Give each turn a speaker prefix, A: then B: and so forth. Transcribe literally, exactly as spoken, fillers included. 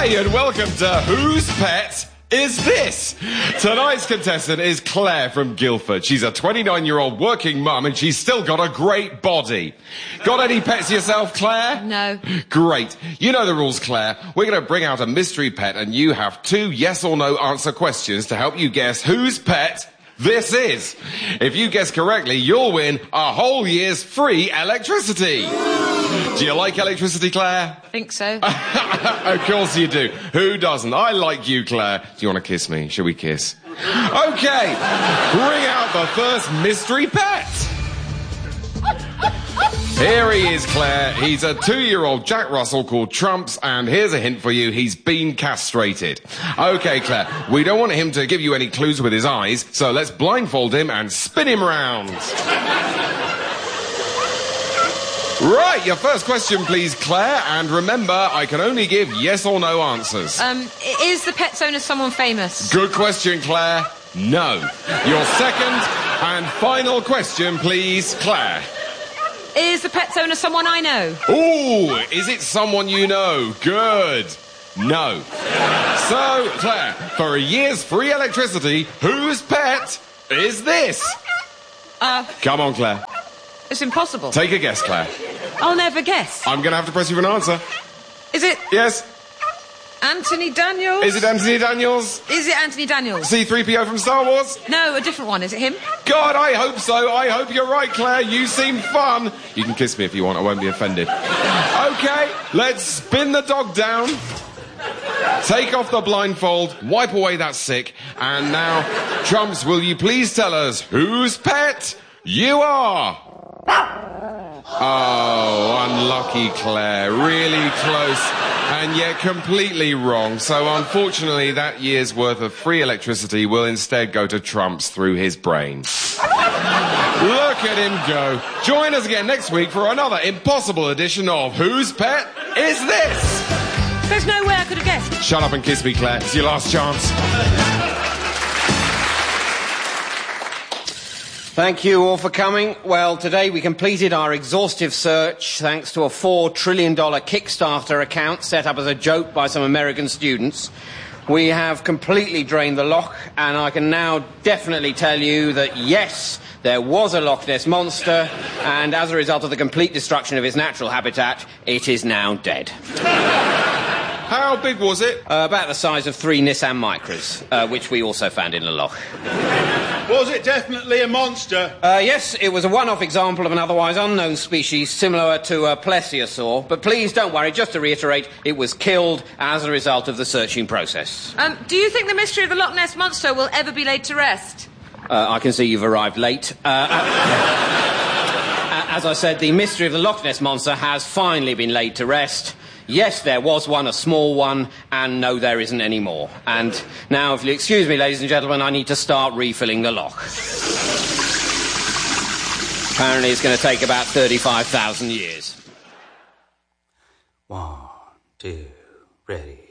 A: Hey, and welcome to Whose Pet Is This? Tonight's contestant is Claire from Guildford. She's a twenty-nine-year-old working mum and she's still got a great body. Got any pets yourself, Claire?
B: No.
A: Great. You know the rules, Claire. We're going to bring out a mystery pet and you have two yes or no answer questions to help you guess whose pet this is. If you guess correctly, you'll win a whole year's free electricity. Do you like electricity, Claire?
B: I think so.
A: Of course you do. Who doesn't? I like you, Claire. Do you want to kiss me? Shall we kiss? Okay. Bring out the first mystery pet. Here he is, Claire. He's a two-year-old Jack Russell called Trumps, and here's a hint for you. He's been castrated. Okay, Claire, we don't want him to give you any clues with his eyes, so let's blindfold him and spin him round. Right, your first question, please, Claire, and remember, I can only give yes or no answers.
B: Um, is the pet's owner someone famous?
A: Good question, Claire. No. Your second and final question, please, Claire.
B: Is the pet's owner someone I know?
A: Ooh, is it someone you know? Good. No. So, Claire, for a year's free electricity, whose pet is this?
B: Uh...
A: Come on, Claire.
B: It's impossible.
A: Take a guess, Claire.
B: I'll never guess.
A: I'm going to have to press you for an answer.
B: Is it...
A: Yes?
B: Anthony Daniels?
A: Is it Anthony Daniels?
B: Is it Anthony Daniels?
A: C three P O from Star Wars?
B: No, a different one. Is it him?
A: God, I hope so. I hope you're right, Claire. You seem fun. You can kiss me if you want. I won't be offended. Okay, let's spin the dog down. Take off the blindfold, wipe away that sick, and now, Trumps, will you please tell us whose pet you are? Oh, unlucky, Claire. Really close, and yet completely wrong. So, unfortunately, that year's worth of free electricity will instead go to Trumps through his brain. Look at him go. Join us again next week for another impossible edition of Whose Pet Is This?
B: There's no way I could have guessed.
A: Shut up and kiss me, Claire. It's your last chance.
C: Thank you all for coming. Well, today we completed our exhaustive search thanks to a four trillion dollars Kickstarter account set up as a joke by some American students. We have completely drained the loch, and I can now definitely tell you that, yes, there was a Loch Ness Monster, and as a result of the complete destruction of its natural habitat, it is now dead.
A: How big was it?
C: Uh, about the size of three Nissan Micras, uh, which we also found in the loch.
D: Was it definitely a monster?
C: Uh, yes, it was a one-off example of an otherwise unknown species similar to a plesiosaur. But please don't worry, just to reiterate, it was killed as a result of the searching process.
B: Um, do you think the mystery of the Loch Ness Monster will ever be laid to rest?
C: Uh, I can see you've arrived late. Uh, uh, as I said, the mystery of the Loch Ness Monster has finally been laid to rest. Yes, there was one, a small one, and no, there isn't any more. And now, if you'll excuse me, ladies and gentlemen, I need to start refilling the loch. Apparently it's going to take about thirty-five thousand years.
E: One, two, ready.